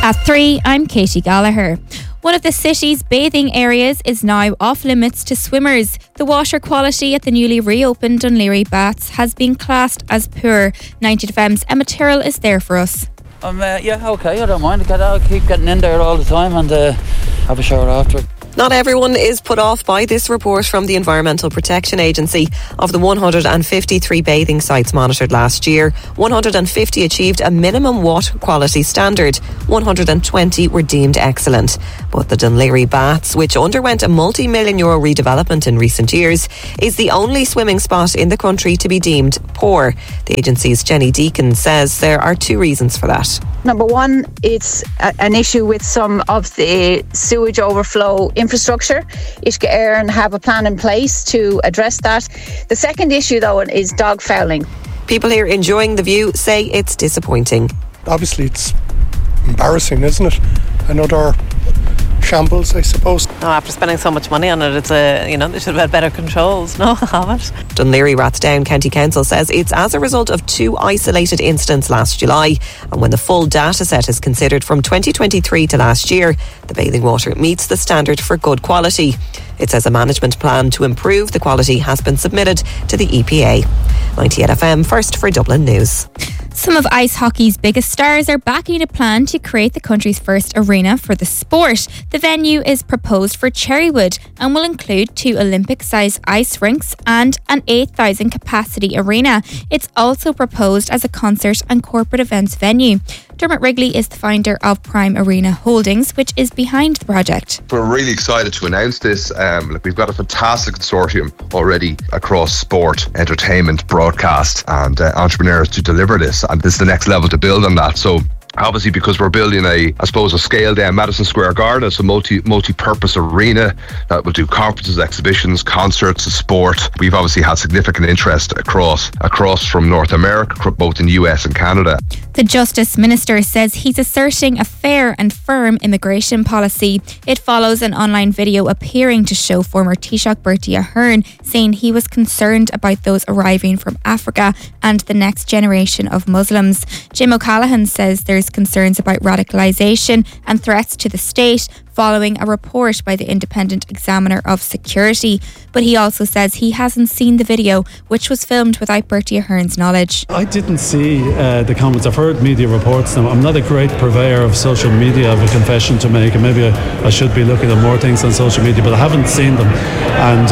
At 3, I'm Katie Gallagher. One of the city's bathing areas is now off limits to swimmers. The water quality at the newly reopened Dún Laoghaire Baths has been classed as poor. 90FM's Emma Tyrrell is there for us. Okay, I don't mind. I'll keep getting in there all the time and have a shower after. Not everyone is put off by this report from the Environmental Protection Agency. Of the 153 bathing sites monitored last year, 150 achieved a minimum water quality standard. 120 were deemed excellent. But the Dún Laoghaire Baths, which underwent a multi-million euro redevelopment in recent years, is the only swimming spot in the country to be deemed poor. The agency's Jenny Deacon says there are 2 reasons for that. Number one, it's an issue with some of the sewage overflow infrastructure. Uisce Éireann have a plan in place to address that. The second issue, though, is dog fouling. People here enjoying the view say it's disappointing. Obviously, it's embarrassing, isn't it? Another shambles, I suppose. No, after spending so much money on it, it's they should have had better controls, of it. Dún Laoghaire Rathdown County Council says it's as a result of 2 isolated incidents last July, and when the full data set is considered from 2023 to last year, the bathing water meets the standard for good quality. It says a management plan to improve the quality has been submitted to the EPA. 98FM, first for Dublin News. Some of ice hockey's biggest stars are backing a plan to create the country's first arena for the sport. The venue is proposed for Cherrywood and will include 2 Olympic-sized ice rinks and an 8,000 capacity arena. It's also proposed as a concert and corporate events venue. Dermot Wrigley is the founder of Prime Arena Holdings, which is behind the project. We're really excited to announce this. We've got a fantastic consortium already across sport, entertainment, broadcast and entrepreneurs to deliver this. And this is the next level to build on that. So obviously, because we're building a scaled down Madison Square Garden, it's a multi-purpose arena that will do conferences, exhibitions, concerts, sport. We've obviously had significant interest across from North America, both in the US and Canada. The Justice Minister says he's asserting a fair and firm immigration policy. It follows an online video appearing to show former Taoiseach Bertie Ahern saying he was concerned about those arriving from Africa and the next generation of Muslims. Jim O'Callaghan says there's concerns about radicalisation and threats to the state following a report by the Independent Examiner of Security. But he also says he hasn't seen the video, which was filmed without Bertie Ahern's knowledge. I didn't see the comments. I've heard media reports now. I'm not a great purveyor of social media, I have a confession to make, and maybe I should be looking at more things on social media, but I haven't seen them. And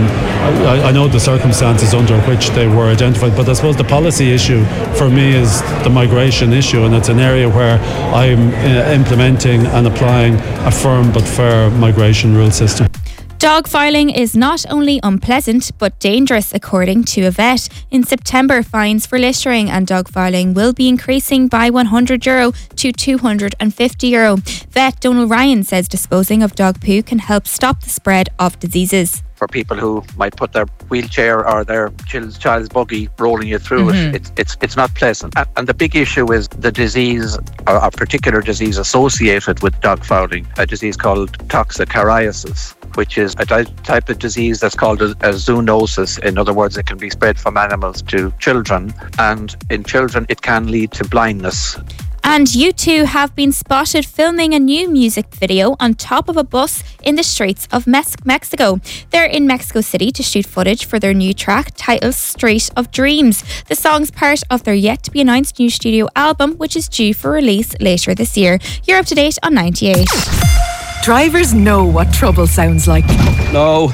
I know the circumstances under which they were identified, but I suppose the policy issue for me is the migration issue, and it's an area where I'm implementing and applying a firm but fair migration rule system. Dog fouling is not only unpleasant but dangerous, according to a vet. In September, fines for littering and dog fouling will be increasing by €100 to €250. Vet Donal Ryan says disposing of dog poo can help stop the spread of diseases. For people who might put their wheelchair or their child's buggy rolling you through it, it's not pleasant. And the big issue is the disease, or a particular disease associated with dog fouling, a disease called toxocariasis, which is a type of disease that's called a zoonosis. In other words, it can be spread from animals to children, and in children it can lead to blindness. And U2 have been spotted filming a new music video on top of a bus in the streets of Mexico. They're in Mexico City to shoot footage for their new track titled Street of Dreams. The song's part of their yet-to-be-announced new studio album, which is due for release later this year. You're up to date on 98. Drivers know what trouble sounds like. No.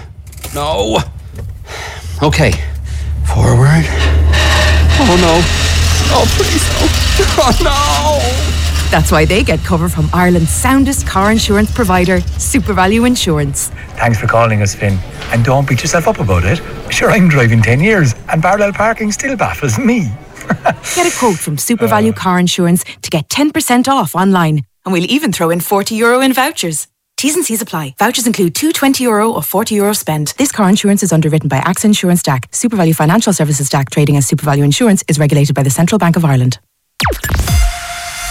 Okay. Forward. Oh no. Oh, please, no. Oh, no. That's why they get cover from Ireland's soundest car insurance provider, SuperValue Insurance. Thanks for calling us, Finn. And don't beat yourself up about it. Sure, I'm driving 10 years and parallel parking still baffles me. Get a quote from SuperValue Car Insurance to get 10% off online. And we'll even throw in €40 in vouchers. T's and C's apply. Vouchers include two €20 or €40 spent. This car insurance is underwritten by AXA Insurance DAC. SuperValue Financial Services DAC, trading as SuperValue Insurance, is regulated by the Central Bank of Ireland.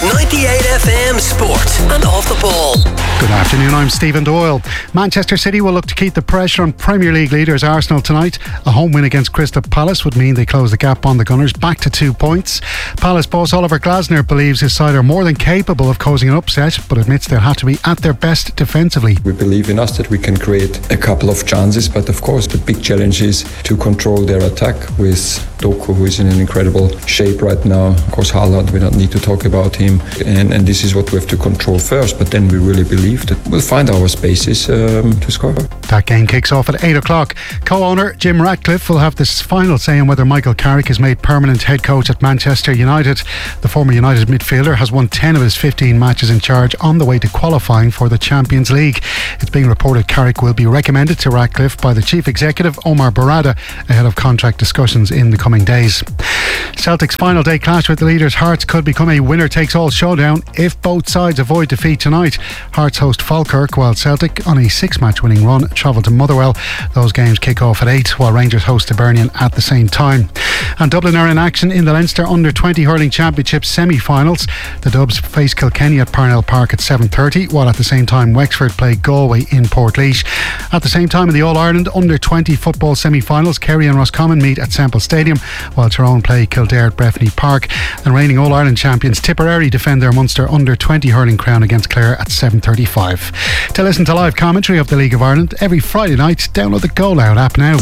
98FM Sport and Off the Ball. Good afternoon, I'm Stephen Doyle. Manchester City will look to keep the pressure on Premier League leaders Arsenal tonight. A home win against Crystal Palace would mean they close the gap on the Gunners back to 2 points. Palace boss Oliver Glasner believes his side are more than capable of causing an upset, but admits they'll have to be at their best defensively. We believe in us that we can create a couple of chances, but of course the big challenge is to control their attack with Doku, who is in an incredible shape right now. Of course Haaland, we don't need to talk about him, and this is what we have to control first, but then we really believe that we'll find our spaces to score. That game kicks off at 8 o'clock. Co-owner Jim Ratcliffe will have this final say on whether Michael Carrick is made permanent head coach at Manchester United. The former United midfielder has won 10 of his 15 matches in charge on the way to qualifying for the Champions League. It's being reported Carrick will be recommended to Ratcliffe by the chief executive Omar Barada ahead of contract discussions in the coming days. Celtic's final day clash with the leaders Hearts could become a winner-takes-all showdown if both sides avoid defeat tonight. Hearts host Falkirk, while Celtic, on a 6-match winning run, travel to Motherwell. Those games kick off at 8, while Rangers host Hibernian at the same time. And Dublin are in action in the Leinster Under-20 Hurling Championship semi-finals. The Dubs face Kilkenny at Parnell Park at 7:30, while at the same time Wexford play Galway in Portlaoise. At the same time in the All-Ireland Under-20 football semi-finals, Kerry and Roscommon meet at Semple Stadium, while Tyrone play Kildare at Breffni Park. And reigning All-Ireland champions Tipperary defend their Munster Under-20 hurling crown against Clare at 7:35. To listen to live commentary of the League of Ireland every Friday night, download the Go Loud app now.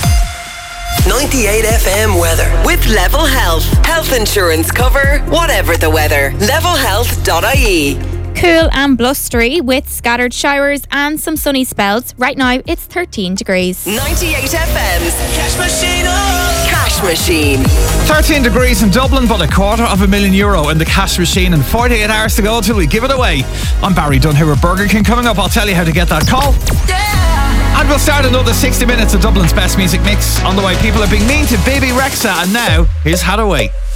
98FM weather with Level Health. Health insurance cover, whatever the weather. levelhealth.ie. Cool and blustery with scattered showers and some sunny spells. Right now it's 13 degrees. 98FM's Cash Machine. Cash Machine. 13 degrees in Dublin, but €250,000 in the Cash Machine, and 48 hours to go till we give it away. I'm Barry Dunn here with Burger King. Coming up, I'll tell you how to get that call. And we'll start another 60 minutes of Dublin's best music mix. On the way, people are being mean to Baby Rexha, and now here's Hadaway.